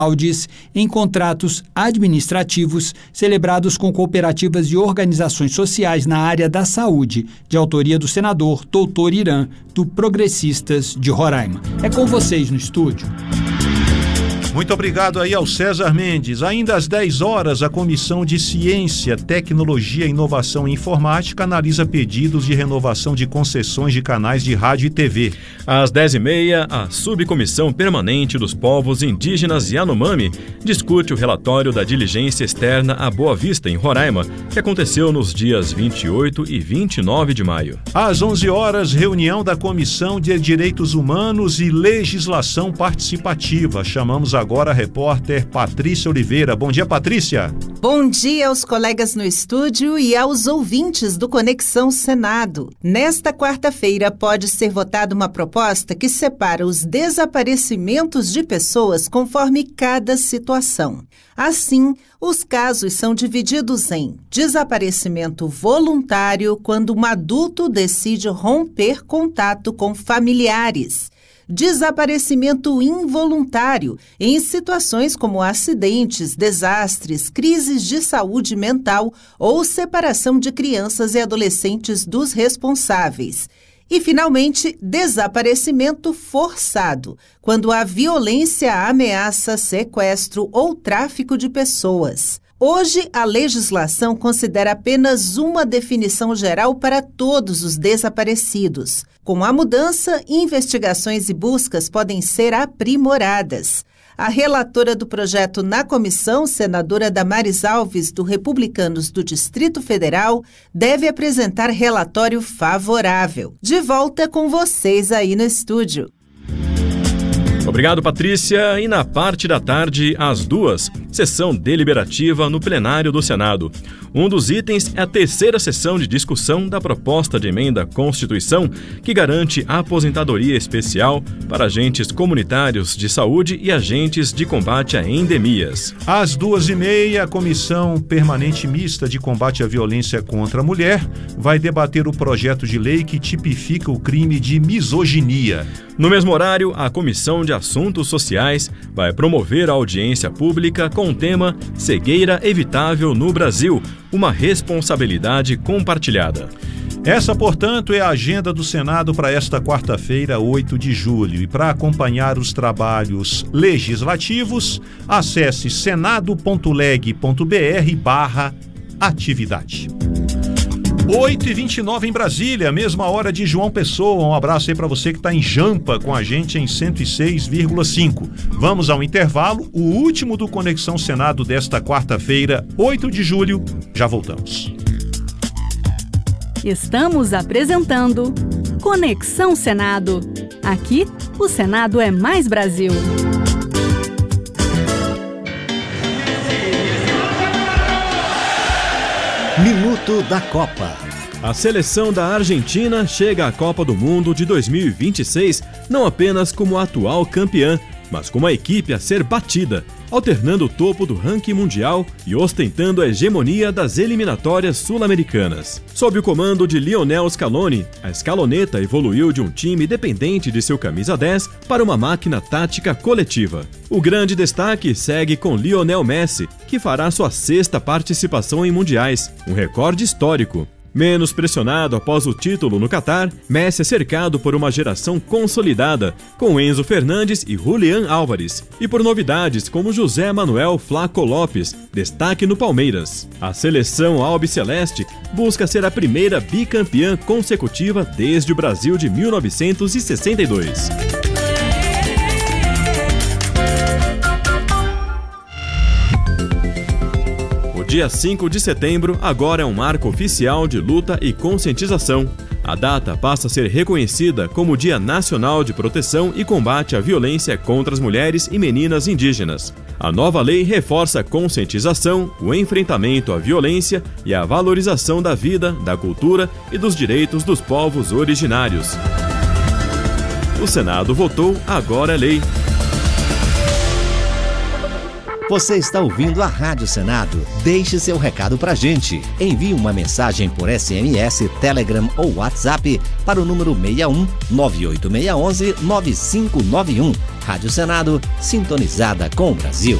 fraudes em contratos administrativos celebrados com cooperativas e organizações sociais na área da saúde, de autoria do senador Doutor Irã, do Progressistas de Roraima. É com vocês no estúdio. Muito obrigado aí ao César Mendes. Ainda às 10 horas, a Comissão de Ciência, Tecnologia, Inovação e Informática analisa pedidos de renovação de concessões de canais de rádio e TV. Às 10h30, a Subcomissão Permanente dos Povos Indígenas Yanomami discute o relatório da diligência externa à Boa Vista, em Roraima, que aconteceu nos dias 28 e 29 de maio. Às 11 horas, reunião da Comissão de Direitos Humanos e Legislação Participativa. Chamamos agora a repórter Patrícia Oliveira. Bom dia, Patrícia. Bom dia aos colegas no estúdio e aos ouvintes do Conexão Senado. Nesta quarta-feira pode ser votada uma proposta que separa os desaparecimentos de pessoas conforme cada situação. Assim, os casos são divididos em desaparecimento voluntário, quando um adulto decide romper contato com familiares. Desaparecimento involuntário, em situações como acidentes, desastres, crises de saúde mental ou separação de crianças e adolescentes dos responsáveis. E, finalmente, desaparecimento forçado, quando há violência, ameaça, sequestro ou tráfico de pessoas. Hoje, a legislação considera apenas uma definição geral para todos os desaparecidos. Com a mudança, investigações e buscas podem ser aprimoradas. A relatora do projeto na comissão, senadora Damares Alves, do Republicanos do Distrito Federal, deve apresentar relatório favorável. De volta com vocês aí no estúdio. Obrigado, Patrícia. E na parte da tarde, às 2h, sessão deliberativa no plenário do Senado. Um dos itens é a terceira sessão de discussão da proposta de emenda à Constituição que garante a aposentadoria especial para agentes comunitários de saúde e agentes de combate a endemias. Às 2h30, a Comissão Permanente Mista de Combate à Violência contra a Mulher vai debater o projeto de lei que tipifica o crime de misoginia. No mesmo horário, a Comissão de Assuntos Sociais vai promover a audiência pública com o tema Cegueira Evitável no Brasil, uma responsabilidade compartilhada. Essa, portanto, é a agenda do Senado para esta quarta-feira, 8 de julho. E para acompanhar os trabalhos legislativos, acesse senado.leg.br/atividade. 8h29 em Brasília, mesma hora de João Pessoa. Um abraço aí para você que está em Jampa com a gente em 106,5. Vamos ao intervalo, o último do Conexão Senado desta quarta-feira, 8 de julho. Já voltamos. Estamos apresentando Conexão Senado. Aqui, o Senado é mais Brasil. Minuto da Copa. A seleção da Argentina chega à Copa do Mundo de 2026 não apenas como atual campeã, mas como a equipe a ser batida, alternando o topo do ranking mundial e ostentando a hegemonia das eliminatórias sul-americanas. Sob o comando de Lionel Scaloni, a escaloneta evoluiu de um time dependente de seu camisa 10 para uma máquina tática coletiva. O grande destaque segue com Lionel Messi, que fará sua 6ª participação em mundiais, um recorde histórico. Menos pressionado após o título no Catar, Messi é cercado por uma geração consolidada, com Enzo Fernandes e Julián Álvares, e por novidades como José Manuel Flaco Lopes, destaque no Palmeiras. A seleção albiceleste busca ser a primeira bicampeã consecutiva desde o Brasil de 1962. Dia 5 de setembro agora é um marco oficial de luta e conscientização. A data passa a ser reconhecida como Dia Nacional de Proteção e Combate à Violência contra as Mulheres e Meninas Indígenas. A nova lei reforça a conscientização, o enfrentamento à violência e a valorização da vida, da cultura e dos direitos dos povos originários. O Senado votou, agora é lei. Você está ouvindo a Rádio Senado. Deixe seu recado pra gente. Envie uma mensagem por SMS, Telegram ou WhatsApp para o número 61 98611 9591. Rádio Senado, sintonizada com o Brasil.